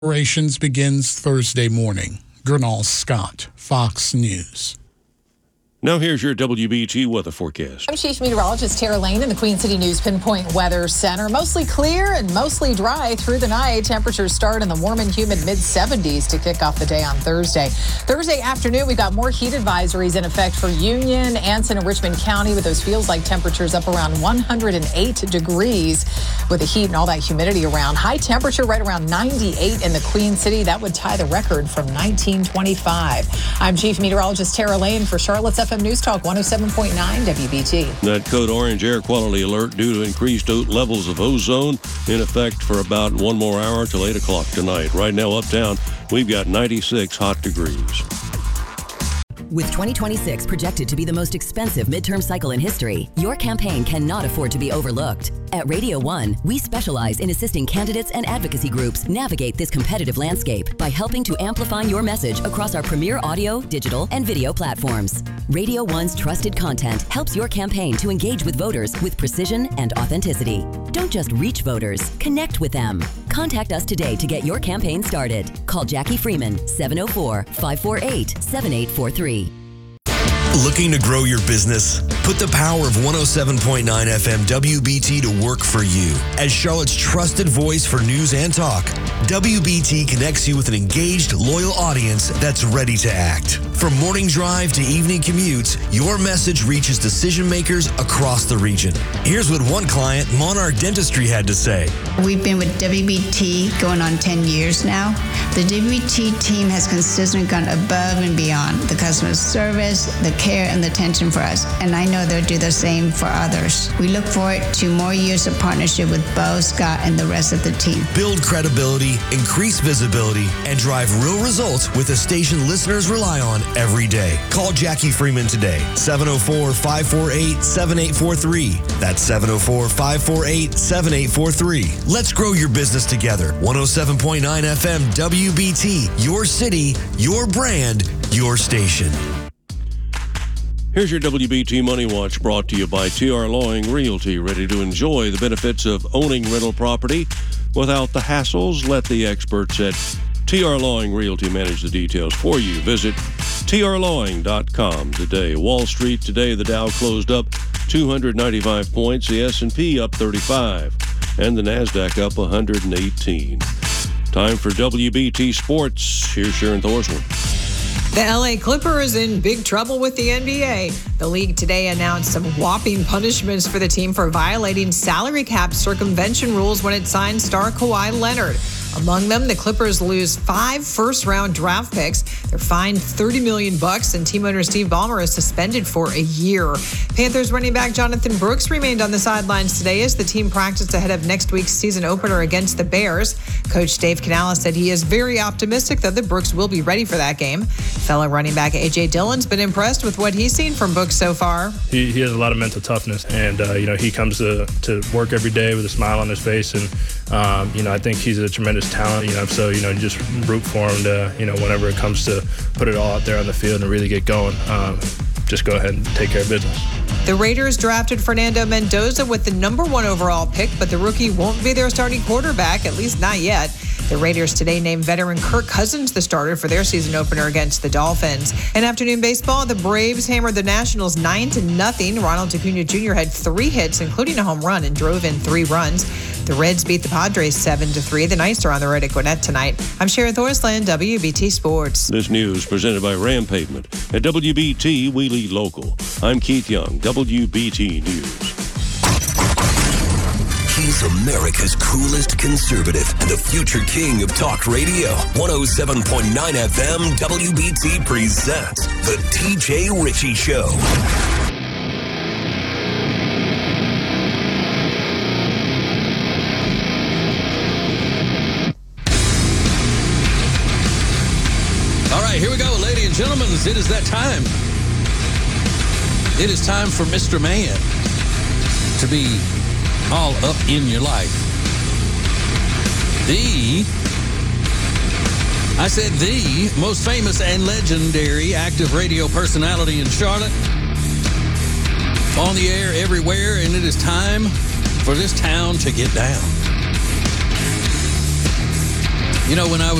Operations begins Thursday morning. Gernal Scott, Fox News. Now here's your WBT weather forecast. I'm Chief Meteorologist Tara Lane in the Queen City News Pinpoint Weather Center. Mostly clear and mostly dry through the night. Temperatures start in the warm and humid mid-70s to kick off the day on Thursday. Thursday afternoon, we've got more heat advisories in effect for Union, Anson, and Richmond County with those feels-like temperatures up around 108 degrees with the heat and all that humidity around. High temperature right around 98 in the Queen City. That would tie the record from 1925. I'm Chief Meteorologist Tara Lane for Charlotte's FM News Talk 107.9 WBT. That code orange air quality alert due to increased levels of ozone in effect for about one more hour till 8 o'clock tonight. Right now uptown, we've got 96 hot degrees. With 2026 projected to be the most expensive midterm cycle in history, your campaign cannot afford to be overlooked. At Radio 1, we specialize in assisting candidates and advocacy groups navigate this competitive landscape by helping to amplify your message across our premier audio, digital, and video platforms. Radio 1's trusted content helps your campaign to engage with voters with precision and authenticity. Don't just reach voters, connect with them. Contact us today to get your campaign started. Call Jackie Freeman, 704-548-7843. Looking to grow your business? Put the power of 107.9 FM WBT to work for you. As Charlotte's trusted voice for news and talk, WBT connects you with an engaged, loyal audience that's ready to act. From morning drive to evening commutes, your message reaches decision makers across the region. Here's what one client, Monarch Dentistry, had to say. We've been with WBT going on 10 years now. The WBT team has consistently gone above and beyond the customer service, the care, and the attention for us. And I know they'll do the same for others. We look forward to more years of partnership with Bo, Scott, and the rest of the team. Build credibility, increase visibility, and drive real results with a station listeners rely on every day. Call Jackie Freeman today, 704-548-7843. That's 704-548-7843. Let's grow your business together. 107.9 FM WBT, your city, your brand, your station. Here's your WBT Money Watch brought to you by T.R. Lawing Realty. Ready to enjoy the benefits of owning rental property without the hassles? Let the experts at T.R. Lawing Realty manage the details for you. Visit trlawing.com today. Wall Street today, the Dow closed up 295 points, the S&P up 35, and the NASDAQ up 118. Time for WBT Sports. Here's Sharon Thorsman. The LA Clippers in big trouble with the NBA. The league today announced some whopping punishments for the team for violating salary cap circumvention rules when it signed star Kawhi Leonard. Among them, the Clippers lose 5 first-round draft picks. They're fined $30 million, and team owner Steve Ballmer is suspended for a year. Panthers running back Jonathan Brooks remained on the sidelines today as the team practiced ahead of next week's season opener against the Bears. Coach Dave Canales said he is very optimistic that the Brooks will be ready for that game. Fellow running back A.J. Dillon's been impressed with what he's seen from Brooks so far. He has a lot of mental toughness, and he comes to work every day with a smile on his face, and I think he's a tremendous talent, so just root for him to, whenever it comes to put it all out there on the field and really get going, just go ahead and take care of business. The Raiders drafted Fernando Mendoza with the number 1 overall pick, but the rookie won't be their starting quarterback, at least not yet. The Raiders today named veteran Kirk Cousins the starter for their season opener against the Dolphins. In afternoon baseball, the Braves hammered the Nationals 9-0. Ronald Acuna Jr. had 3 hits, including a home run, and drove in 3 runs. The Reds beat the Padres 7-3. The Knights are on the road at Gwinnett tonight. I'm Sharon Thorsland, WBT Sports. This news presented by Ram Pavement. At WBT, we lead local. I'm Keith Young, WBT News. He's America's coolest conservative and the future king of talk radio. 107.9 FM WBT presents The TJ Ritchie Show. All right, here we go, ladies and gentlemen. It is that time. It is time for Mr. Man to be all up in your life. The most famous and legendary active radio personality in Charlotte. On the air everywhere, and it is time for this town to get down. You know, when I